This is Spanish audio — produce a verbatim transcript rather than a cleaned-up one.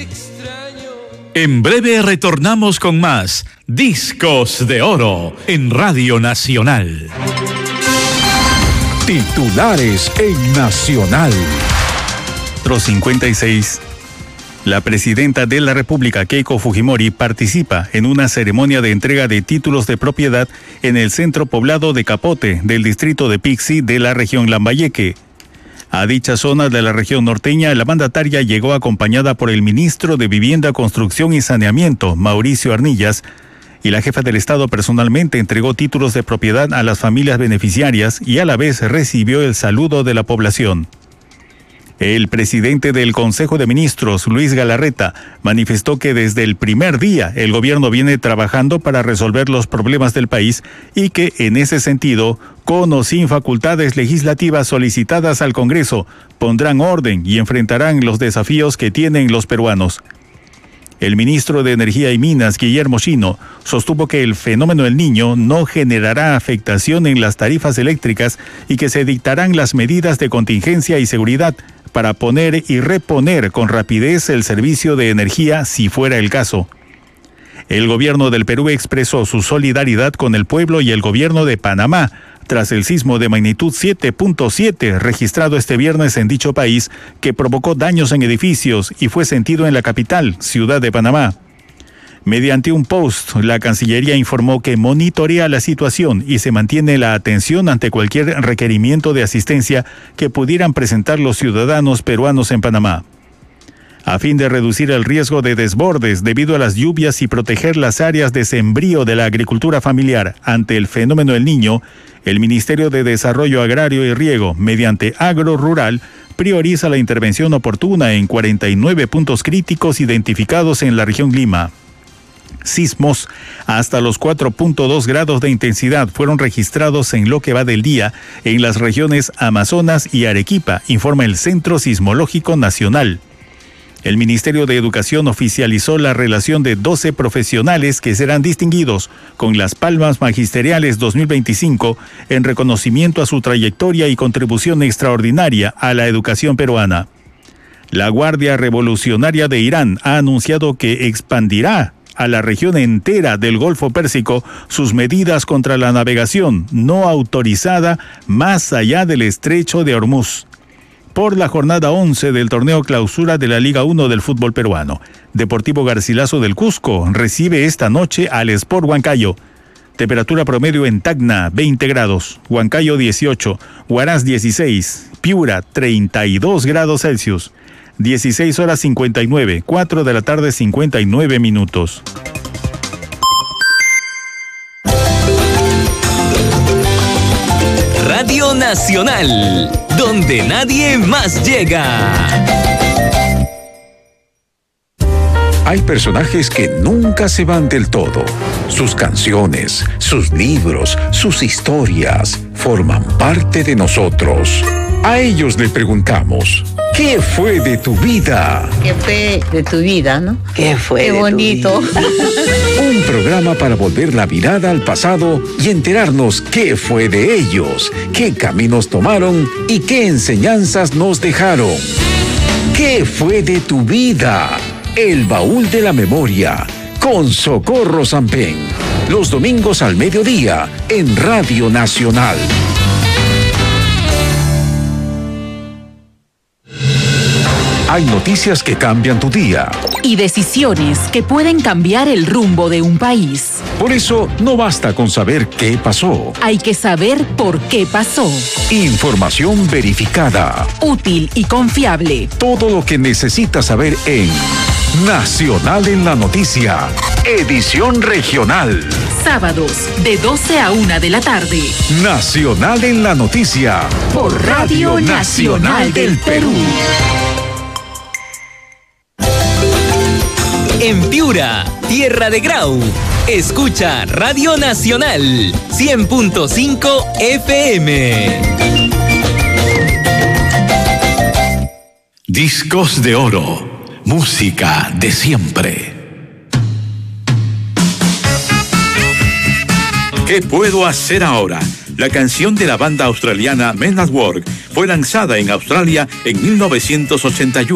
En breve retornamos con más Discos de Oro en Radio Nacional. Titulares en Nacional. cincuenta y seis. La presidenta de la República, Keiko Fujimori, participa en una ceremonia de entrega de títulos de propiedad en el centro poblado de Capote, del distrito de Pixi, de la región Lambayeque. A dicha zona de la región norteña, la mandataria llegó acompañada por el ministro de Vivienda, Construcción y Saneamiento, Mauricio Arnillas, y la jefa del Estado personalmente entregó títulos de propiedad a las familias beneficiarias y a la vez recibió el saludo de la población. El presidente del Consejo de Ministros, Luis Galarreta, manifestó que desde el primer día el gobierno viene trabajando para resolver los problemas del país y que, en ese sentido, con o sin facultades legislativas solicitadas al Congreso, pondrán orden y enfrentarán los desafíos que tienen los peruanos. El ministro de Energía y Minas, Guillermo Chino, sostuvo que el fenómeno El Niño no generará afectación en las tarifas eléctricas y que se dictarán las medidas de contingencia y seguridad para poner y reponer con rapidez el servicio de energía si fuera el caso. El gobierno del Perú expresó su solidaridad con el pueblo y el gobierno de Panamá tras el sismo de magnitud siete punto siete registrado este viernes en dicho país, que provocó daños en edificios y fue sentido en la capital, Ciudad de Panamá. Mediante un post, la Cancillería informó que monitorea la situación y se mantiene la atención ante cualquier requerimiento de asistencia que pudieran presentar los ciudadanos peruanos en Panamá. A fin de reducir el riesgo de desbordes debido a las lluvias y proteger las áreas de sembrío de la agricultura familiar ante el fenómeno El Niño, el Ministerio de Desarrollo Agrario y Riego, mediante Agro Rural, prioriza la intervención oportuna en cuarenta y nueve puntos críticos identificados en la región Lima. Sismos hasta los cuatro punto dos grados de intensidad fueron registrados en lo que va del día en las regiones Amazonas y Arequipa, informa el Centro Sismológico Nacional. El Ministerio de Educación oficializó la relación de doce profesionales que serán distinguidos con las Palmas Magisteriales dos mil veinticinco en reconocimiento a su trayectoria y contribución extraordinaria a la educación peruana. La Guardia Revolucionaria de Irán ha anunciado que expandirá a la región entera del Golfo Pérsico sus medidas contra la navegación no autorizada más allá del Estrecho de Hormuz. Por la jornada once del torneo clausura de la Liga uno del fútbol peruano, Deportivo Garcilaso del Cusco recibe esta noche al Sport Huancayo. Temperatura promedio en Tacna, veinte grados, Huancayo dieciocho, Huaraz dieciséis, Piura treinta y dos grados Celsius. dieciséis horas cincuenta y nueve, cuatro de la tarde cincuenta y nueve minutos. Radio Nacional, donde nadie más llega. Hay personajes que nunca se van del todo. Sus canciones, sus libros, sus historias forman parte de nosotros. A ellos le preguntamos, ¿qué fue de tu vida? ¿Qué fue de tu vida, no? ¿Qué fue Qué de bonito. tu vida? Un programa para volver la mirada al pasado y enterarnos qué fue de ellos, qué caminos tomaron y qué enseñanzas nos dejaron. ¿Qué fue de tu vida? El baúl de la memoria, con Socorro Sampén. Los domingos al mediodía en Radio Nacional. Hay noticias que cambian tu día. Y decisiones que pueden cambiar el rumbo de un país. Por eso, no basta con saber qué pasó. Hay que saber por qué pasó. Información verificada. Útil y confiable. Todo lo que necesitas saber en Nacional en la Noticia. Edición regional. Sábados, de doce a una de la tarde. Nacional en la Noticia. Por Radio Nacional del Perú. En Piura, tierra de Grau, escucha Radio Nacional cien punto cinco F M. Discos de Oro, música de siempre. ¿Qué puedo hacer ahora? La canción de la banda australiana Men at Work fue lanzada en Australia en mil novecientos ochenta y uno.